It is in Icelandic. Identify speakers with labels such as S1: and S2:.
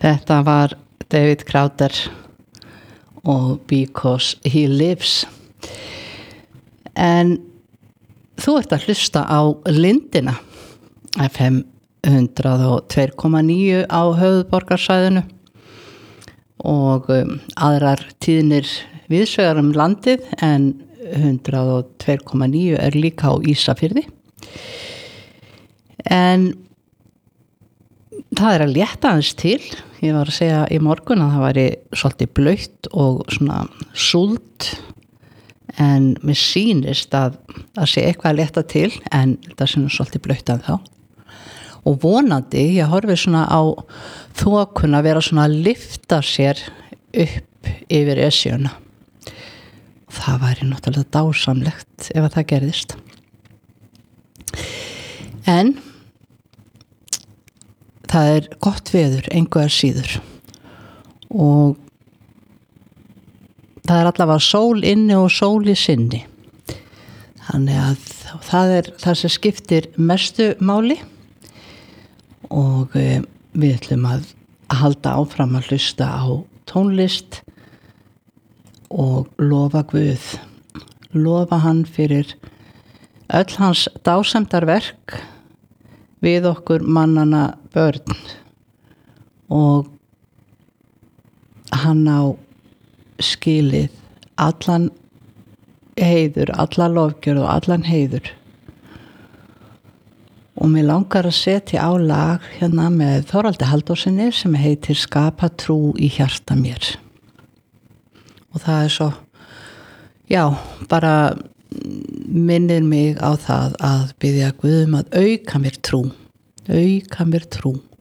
S1: Þetta var David Crowder og Because He Lives. En þú ert að hlusta á Lindina, FM 102,9 á höfuðborgarsvæðinu og aðrar tíðnir víðsvegar landið, en 102,9 líka á Ísafirði. En það að létta aðeins til. Ég var að segja í morgun að það væri svolítið blautt og svona súld, en mér sýnist að sé eitthvað að létta til, en það sé svolítið blautt að þá. Og vonandi, ég horfi svona á þokuna vera svona að lyfta sér upp yfir Esjuna. Það væri náttúrulega dásamlegt ef að það gerðist. En það gott veður, engu síður. Og það allavega sól inni og sól í sinni. Þannig að það það sem skiptir mestu máli. Og við ætlum að halda áfram að hlusta á tónlist og lofa Guð. Lofa hann fyrir öll hans dásemdarverk við okkur mannana börn, og hann á skilið allan heiður, alla lofgjörð og allan heiður. Og mér langar að setja á lag hérna með Þorvaldi Halldórsinni sem heitir Skapa trú í hjarta mér. Og það svo, já, bara minnir mig á það að biðja Guð að auka mér trú. Auka mér trú.